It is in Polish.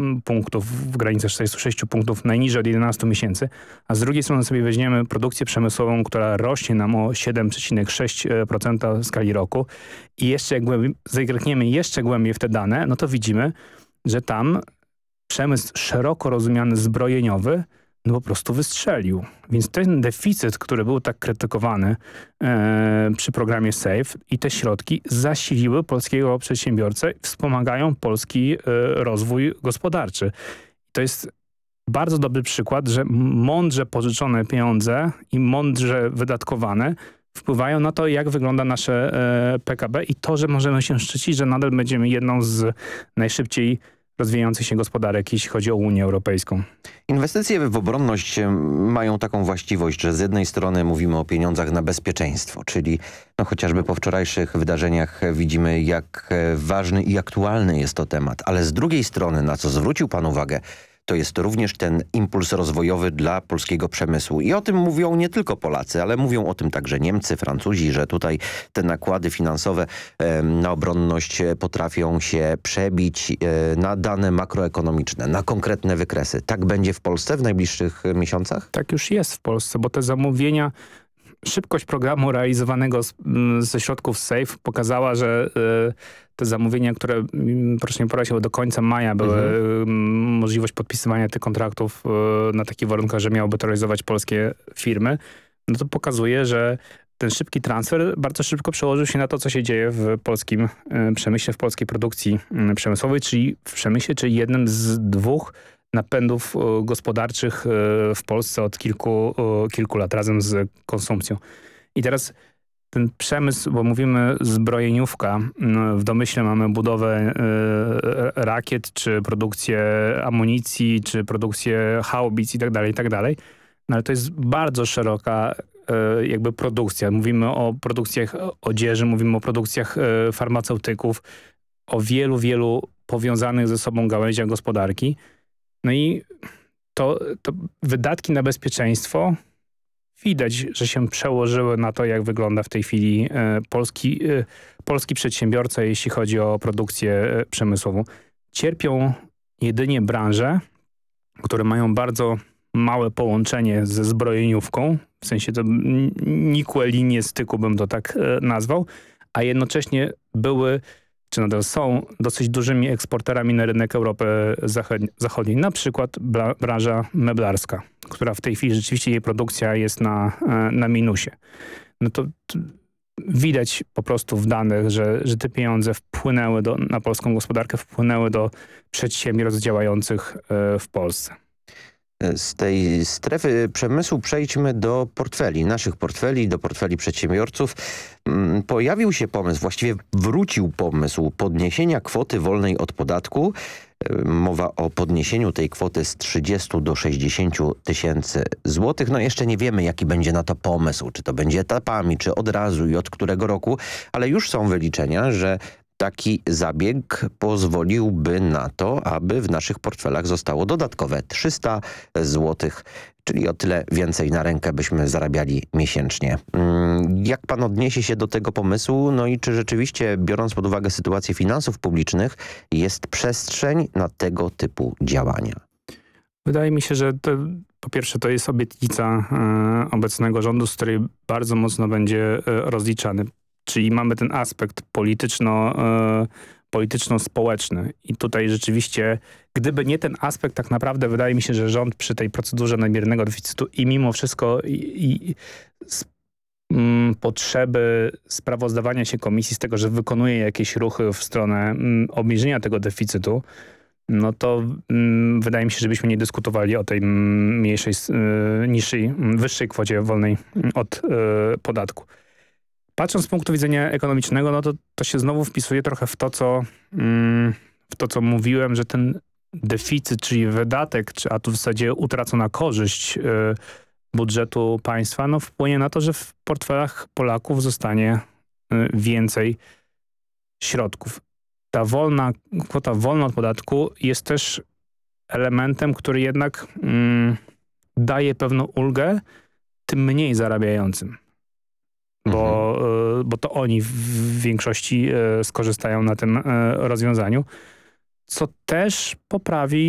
punktów, w granicach 46 punktów, najniżej od 11 miesięcy, a z drugiej strony sobie weźmiemy produkcję przemysłową, która rośnie nam o 7,6% w skali roku i jeszcze jak zerkniemy jeszcze głębiej w te dane, no to widzimy, że tam przemysł szeroko rozumiany zbrojeniowy no po prostu wystrzelił. Więc ten deficyt, który był tak krytykowany przy programie SAFE i te środki zasiliły polskiego przedsiębiorcę, wspomagają polski rozwój gospodarczy. To jest bardzo dobry przykład, że mądrze pożyczone pieniądze i mądrze wydatkowane wpływają na to, jak wygląda nasze PKB i to, że możemy się szczycić, że nadal będziemy jedną z najszybciej rozwijających się gospodarek, jeśli chodzi o Unię Europejską. Inwestycje w obronność mają taką właściwość, że z jednej strony mówimy o pieniądzach na bezpieczeństwo, czyli no chociażby po wczorajszych wydarzeniach widzimy, jak ważny i aktualny jest to temat, ale z drugiej strony, na co zwrócił pan uwagę, to jest również ten impuls rozwojowy dla polskiego przemysłu. I o tym mówią nie tylko Polacy, ale mówią o tym także Niemcy, Francuzi, że tutaj te nakłady finansowe na obronność potrafią się przebić na dane makroekonomiczne, na konkretne wykresy. Tak będzie w Polsce w najbliższych miesiącach? Tak już jest w Polsce, bo te zamówienia, szybkość programu realizowanego ze środków SAFE pokazała, że te zamówienia, które proszę nie poraziły do końca maja, były możliwość podpisywania tych kontraktów na takich warunkach, że miałoby to realizować polskie firmy, no to pokazuje, że ten szybki transfer bardzo szybko przełożył się na to, co się dzieje w polskim przemyśle, w polskiej produkcji przemysłowej, czyli w przemyśle, czyli jednym z dwóch napędów gospodarczych w Polsce od kilku lat razem z konsumpcją. I teraz ten przemysł, bo mówimy zbrojeniówka, w domyśle mamy budowę rakiet, czy produkcję amunicji, czy produkcję haubic i tak dalej, no ale to jest bardzo szeroka jakby produkcja. Mówimy o produkcjach odzieży, mówimy o produkcjach farmaceutyków, o wielu powiązanych ze sobą gałęziach gospodarki. No i to wydatki na bezpieczeństwo widać, że się przełożyły na to, jak wygląda w tej chwili polski przedsiębiorca, jeśli chodzi o produkcję przemysłową. Cierpią jedynie branże, które mają bardzo małe połączenie ze zbrojeniówką, w sensie to nikłe linie styku bym to tak nazwał, a jednocześnie były czy nadal są dosyć dużymi eksporterami na rynek Europy Zachodniej. Na przykład branża meblarska, która w tej chwili rzeczywiście jej produkcja jest na minusie. No to widać po prostu w danych, że te pieniądze wpłynęły na polską gospodarkę, wpłynęły do przedsiębiorstw działających w Polsce. Z tej strefy przemysłu przejdźmy do portfeli, naszych portfeli, do portfeli przedsiębiorców. Pojawił się pomysł, właściwie wrócił pomysł podniesienia kwoty wolnej od podatku. Mowa o podniesieniu tej kwoty z 30 do 60 tysięcy złotych. No jeszcze nie wiemy, jaki będzie na to pomysł, czy to będzie etapami, czy od razu i od którego roku, ale już są wyliczenia, że taki zabieg pozwoliłby na to, aby w naszych portfelach zostało dodatkowe 300 złotych, czyli o tyle więcej na rękę byśmy zarabiali miesięcznie. Jak pan odniesie się do tego pomysłu? No i czy rzeczywiście, biorąc pod uwagę sytuację finansów publicznych, jest przestrzeń na tego typu działania? Wydaje mi się, że po pierwsze to jest obietnica obecnego rządu, z której bardzo mocno będzie rozliczany. Czyli mamy ten aspekt polityczno-społeczny. I tutaj rzeczywiście, gdyby nie ten aspekt, tak naprawdę wydaje mi się, że rząd przy tej procedurze nadmiernego deficytu i mimo wszystko potrzeby sprawozdawania się komisji z tego, że wykonuje jakieś ruchy w stronę obniżenia tego deficytu, no to wydaje mi się, żebyśmy nie dyskutowali o tej wyższej kwocie wolnej od podatku. Patrząc z punktu widzenia ekonomicznego, no to się znowu wpisuje trochę w to, co mówiłem, że ten deficyt, czyli wydatek, a tu w zasadzie utracona korzyść budżetu państwa, no wpłynie na to, że w portfelach Polaków zostanie więcej środków. Ta kwota wolna od podatku jest też elementem, który jednak daje pewną ulgę tym mniej zarabiającym. Bo to oni w większości skorzystają na tym rozwiązaniu, co też poprawi